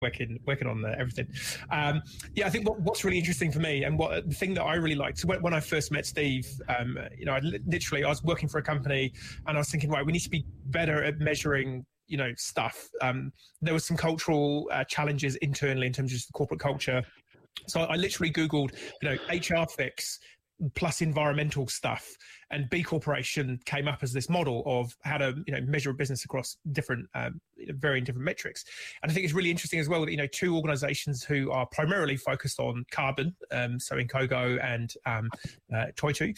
working on everything. Yeah, I think what's really interesting for me, and the thing that I really liked, so when I first met Steve, I was working for a company, and I was thinking, right, we need to be better at measuring stuff. There was some cultural challenges internally in terms of just the corporate culture. So I literally Googled, HR fix plus environmental stuff, and B Corporation came up as this model of how to measure a business across different varying different metrics. And I think it's really interesting as well that two organizations who are primarily focused on carbon, so Incogo and Toitū,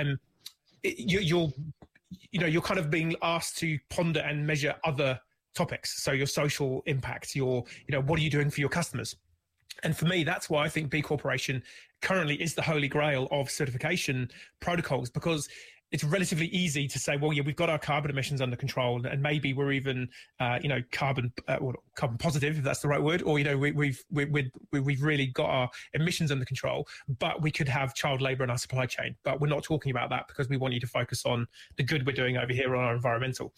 you're kind of being asked to ponder and measure other topics. So your social impact, what are you doing for your customers? And for me, that's why I think B Corporation currently is the holy grail of certification protocols, because it's relatively easy to say, well, yeah, we've got our carbon emissions under control, and maybe we're even, carbon positive, if that's the right word, or we've really got our emissions under control, but we could have child labour in our supply chain. But we're not talking about that because we want you to focus on the good we're doing over here on our environmental.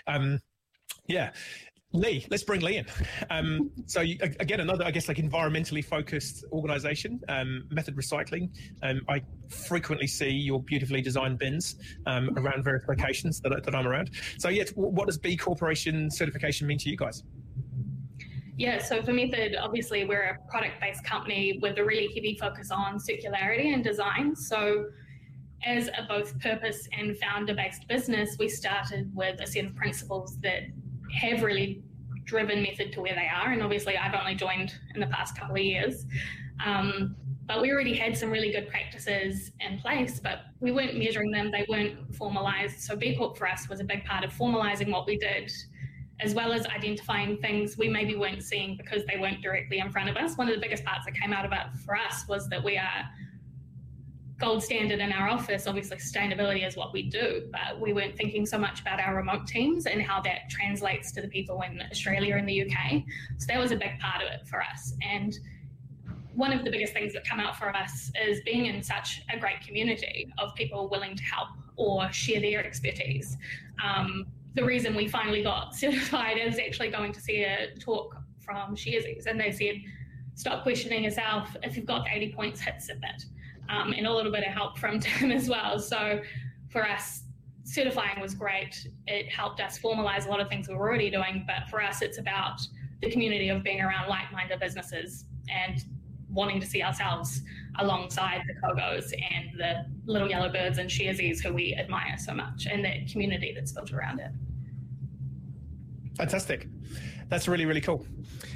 Lee, let's bring Lee in. So again, another, I guess, like environmentally focused organization, Method Recycling. I frequently see your beautifully designed bins around various locations that I'm around. So yeah, what does B Corporation certification mean to you guys? Yeah, so for Method, obviously we're a product-based company with a really heavy focus on circularity and design. So as a both purpose and founder-based business, we started with a set of principles that have really driven Method to where they are. And obviously I've only joined in the past couple of years. But we already had some really good practices in place, but we weren't measuring them. They weren't formalized. So B Corp for us was a big part of formalizing what we did, as well as identifying things we maybe weren't seeing because they weren't directly in front of us. One of the biggest parts that came out of it for us was that we are gold standard in our office. Obviously sustainability is what we do, but we weren't thinking so much about our remote teams and how that translates to the people in Australia and the UK. So that was a big part of it for us. And one of the biggest things that come out for us is being in such a great community of people willing to help or share their expertise. The reason we finally got certified is actually going to see a talk from Sharesies, and they said, stop questioning yourself. If you've got 80 points, hit submit. And a little bit of help from Tim as well. So for us, certifying was great. It helped us formalize a lot of things we were already doing, but for us, it's about the community of being around like-minded businesses and wanting to see ourselves alongside the Kogos and the Little Yellow Birds and Sharesies who we admire so much, and that community that's built around it. Fantastic. That's really, really cool.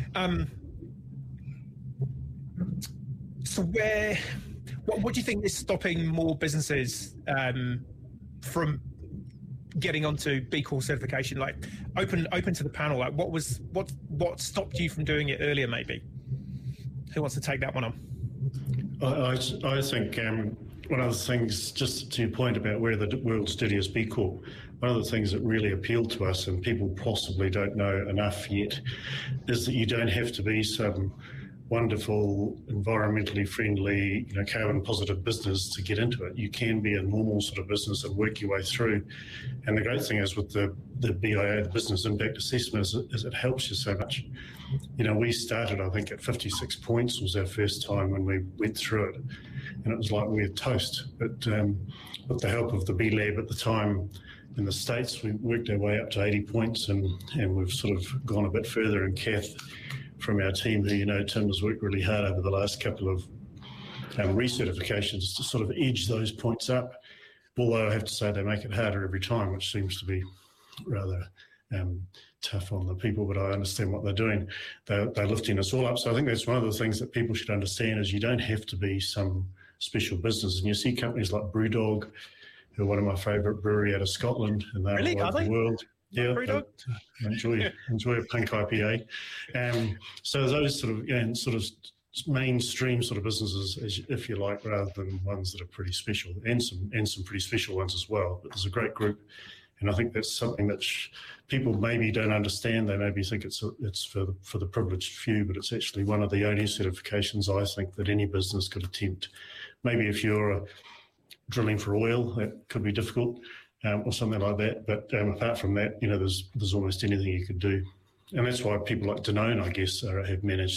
So what do you think is stopping more businesses from getting onto B Corp certification? Like, open to the panel. Like, what stopped you from doing it earlier? Maybe. Who wants to take that one on? I think one of the things, just to your point about we're the world's dirtiest B Corp, one of the things that really appealed to us, and people possibly don't know enough yet, is that you don't have to be some wonderful, environmentally friendly, carbon positive business to get into it. You can be a normal sort of business and work your way through. And the great thing is with the BIA, the Business Impact Assessment, is it helps you so much. We started, I think, at 56 points was our first time when we went through it. And it was like we were toast. But with the help of the B Lab at the time in the States, we worked our way up to 80 points, and we've sort of gone a bit further. And Kath from our team, who Tim has worked really hard over the last couple of recertifications to sort of edge those points up. Although I have to say they make it harder every time, which seems to be rather tough on the people, but I understand what they're doing. They're lifting us all up. So I think that's one of the things that people should understand is you don't have to be some special business. And you see companies like Brewdog, who are one of my favourite brewery out of Scotland, and they're all over the world. Yeah, enjoy a pink IPA. So those sort of mainstream sort of businesses, if you like, rather than ones that are pretty special, and some pretty special ones as well. But there's a great group, and I think that's something that people maybe don't understand. They maybe think it's for the privileged few, but it's actually one of the only certifications I think that any business could attempt. Maybe if you're drilling for oil, that could be difficult. Or something like that, but apart from that, there's almost anything you could do. And that's why people like Danone, I guess, have managed